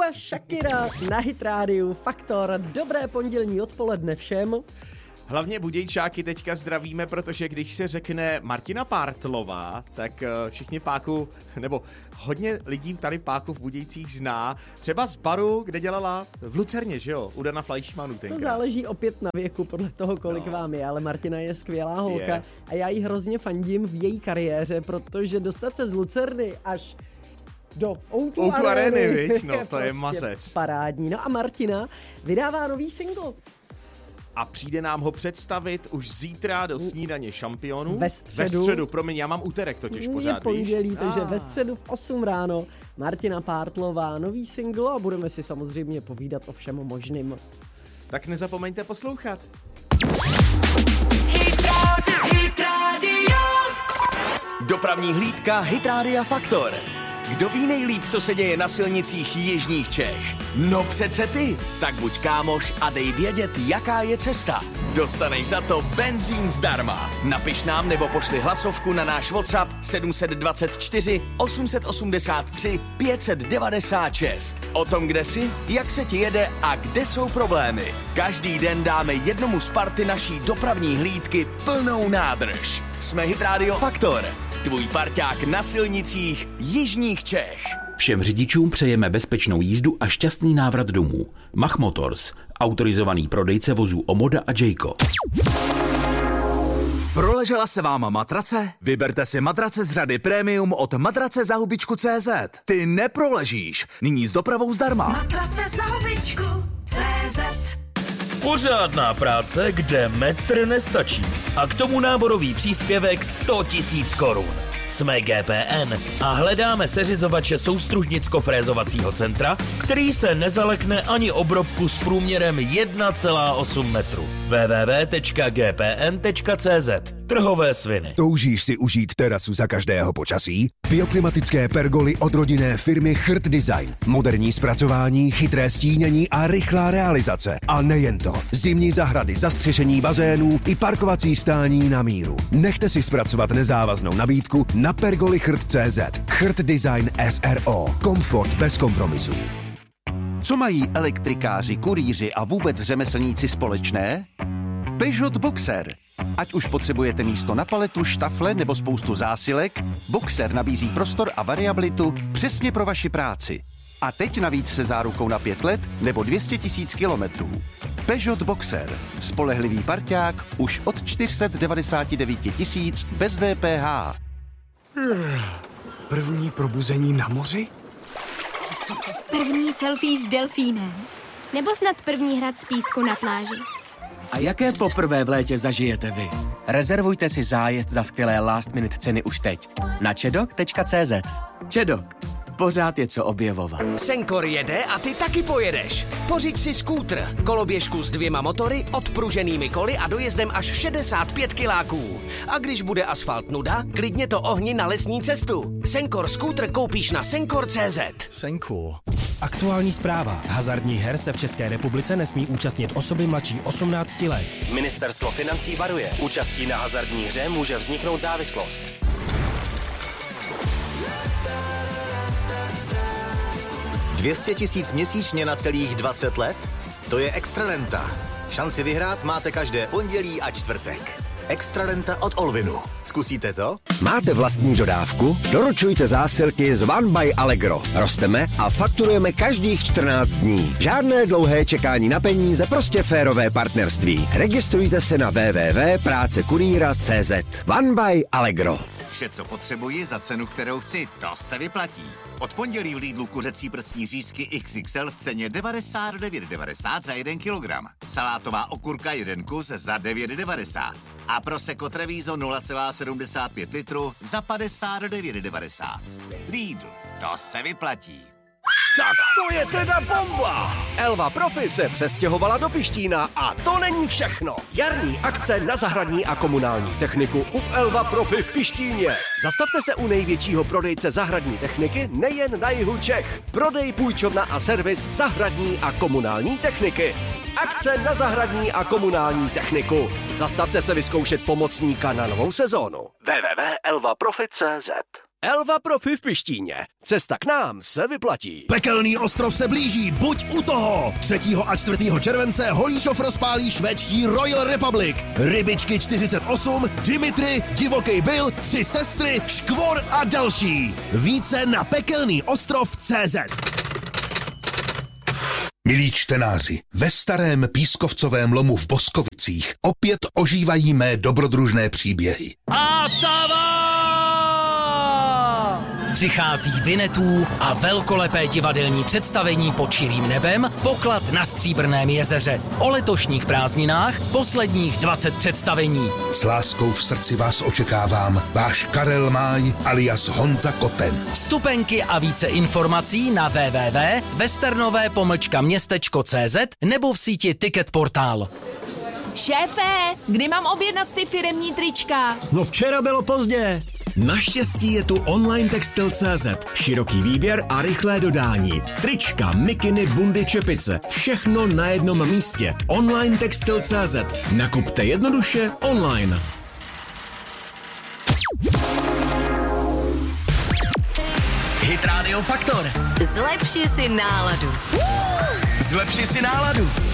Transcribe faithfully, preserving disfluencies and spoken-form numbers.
a Shakira na Hit rádiu Faktor. Dobré pondělní odpoledne všem. Hlavně Budějčáky teďka zdravíme, protože když se řekne Martina Pártlová, tak všichni Páku, nebo hodně lidí tady Páku v Budějcích zná. Třeba z baru, kde dělala v Lucerně, že jo? U Dana Fleischmannu tenkrát. To záleží opět na věku, podle toho, kolik no. vám je, ale Martina je skvělá holka je. A já jí hrozně fandím v její kariéře, protože dostat se z Lucerny až do ó dva Areny, viď? No, je to prostě je mazec. Parádní. No a Martina vydává nový single. A přijde nám ho představit už zítra do snídaně šampionů. Ve středu. Ve středu, promiň, já mám úterek totiž pořád, je pondělí, víš? takže ah. ve středu v osm ráno Martina Pártlová, nový single a budeme si samozřejmě povídat o všem možným. Tak nezapomeňte poslouchat. Dopravní hlídka Hit Rádia Faktor. Kdo ví nejlíp, co se děje na silnicích jižních Čech? No přece ty. Tak buď kámoš a dej vědět, jaká je cesta. Dostaneš za to benzín zdarma. Napiš nám nebo pošli hlasovku na náš WhatsApp sedm set dvacet čtyři osm set osmdesát tři pět set devadesát šest. O tom, kde jsi, jak se ti jede a kde jsou problémy. Každý den dáme jednomu z party naší dopravní hlídky plnou nádrž. Jsme Hit Radio Faktor. Tvůj parťák na silnicích jižních Čech. Všem řidičům přejeme bezpečnou jízdu a šťastný návrat domů. Mach Motors, autorizovaný prodejce vozů Omoda a Jayco. Proležela se vám matrace? Vyberte si matrace z řady Premium od matrace za hubičku tečka cé zet. Ty neproležíš, nyní s dopravou zdarma. Matrace za hubičku tečka cé zet. Pořádná práce, kde metr nestačí. A k tomu náborový příspěvek sto tisíc korun. Jsme G P N a hledáme seřizovače soustružnicko-frézovacího centra, který se nezalekne ani obrobku s průměrem jedna celá osm metru. w w w tečka g p n tečka cé zet. Trhové sviny. Toužíš si užít terasu za každého počasí? Bioklimatické pergoly od rodinné firmy Chrt Design. Moderní zpracování, chytré stínění a rychlá realizace. A nejen to. Zimní zahrady, zastřešení bazénů i parkovací stání na míru. Nechte si zpracovat nezávaznou nabídku na pergoly chrt tečka cé zet. Chrt Design S R O. Komfort bez kompromisů. Co mají elektrikáři, kurýři a vůbec řemeslníci společné? Peugeot Boxer. Ať už potřebujete místo na paletu, štafle nebo spoustu zásilek, Boxer nabízí prostor a variabilitu přesně pro vaši práci. A teď navíc se zárukou na pět let nebo dvě stě tisíc kilometrů. Peugeot Boxer. Spolehlivý parťák už od čtyři sta devadesát devět tisíc bez D P H. První probuzení na moři? První selfie s delfínem. Nebo snad první hrad z písku na pláži. A jaké poprvé v létě zažijete vy? Rezervujte si zájezd za skvělé last minute ceny už teď na čedok tečka cé zet. Čedok. Pořád je co objevovat. Senkor jede a ty taky pojedeš. Pořiď si skútr, koloběžku s dvěma motory, odpruženými koly a dojezdem až šedesát pět kiláků. A když bude asfalt nuda, klidně to ohni na lesní cestu. Senkor skútr koupíš na senkor tečka cé zet. Senkor. Aktuální zpráva. Hazardních her se v České republice nesmí účastnit osoby mladší osmnácti let. Ministerstvo financí varuje. Účastí na hazardní hře může vzniknout závislost. dvě stě tisíc měsíčně na celých dvacet let? To je Extrarenta. Šanci vyhrát máte každé pondělí a čtvrtek. Extrarenta od Olvinu. Zkusíte to? Máte vlastní dodávku? Doručujte zásilky z One by Allegro. Rosteme a fakturujeme každých čtrnáct dní. Žádné dlouhé čekání na peníze, prostě férové partnerství. Registrujte se na w w w tečka práce kurýra tečka cé zet. One by Allegro. Vše, co potřebuji za cenu, kterou chci, to se vyplatí. Od pondělí v Lidlu kuřecí prsní řízky X X L v ceně devadesát devět devadesát za jeden kilogram. Salátová okurka jeden kus za devět devadesát. A Prosecco Treviso nula celá sedmdesát pět litru za padesát devět devadesát. Lidl, to se vyplatí. Tak to je teda bomba! Elva Profi se přestěhovala do Pištína a to není všechno. Jarní akce na zahradní a komunální techniku u Elva Profi v Pištíně. Zastavte se u největšího prodejce zahradní techniky nejen na jihu Čech. Prodej, půjčovna a servis zahradní a komunální techniky. Akce na zahradní a komunální techniku. Zastavte se vyzkoušet pomocníka na novou sezónu. w w w tečka elva profi tečka cé zet. Elva Profi v Pištíně. Cesta k nám se vyplatí. Pekelný ostrov se blíží, buď u toho! třetího a čtvrtého července Holíšov rozpálí švédští Royal Republic. Rybičky čtyřicet osm, Dimitri, Divoký Bill, Tři sestry, Škvor a další. Více na pekelný ostrov tečka cé zet. Milí čtenáři, ve starém pískovcovém lomu v Boskovicích opět ožívají mé dobrodružné příběhy. Atava! Přichází Vinetů a velkolepé divadelní představení pod širým nebem, Poklad na Stříbrném jezeře. O letošních prázdninách posledních dvacet představení. S láskou v srdci vás očekávám, váš Karel Máj alias Honza Koten. Vstupenky a více informací na w w w tečka westernové pomlčka městečko tečka cé zet nebo v síti Ticket Portál. Šéfe, kdy mám objednat ty firemní trička? No včera bylo pozdě. Naštěstí je tu online textil tečka cé zet. Široký výběr a rychlé dodání. Trička, mikiny, bundy, čepice. Všechno na jednom místě. online textil tečka cé zet. Nakupte jednoduše online. Hit Radio Faktor. Zlepši si náladu. Zlepši si náladu.